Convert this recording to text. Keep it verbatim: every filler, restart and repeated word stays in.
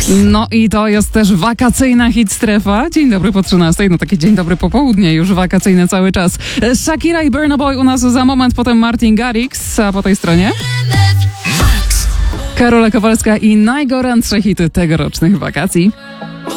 No i to jest też wakacyjna hit strefa. Dzień dobry po trzynastej, no takie dzień dobry popołudnie, już wakacyjne cały czas. Shakira i Burna Boy u nas za moment, potem Martin Garrix, a po tej stronie Karola Kowalska i najgorętsze hity tegorocznych wakacji.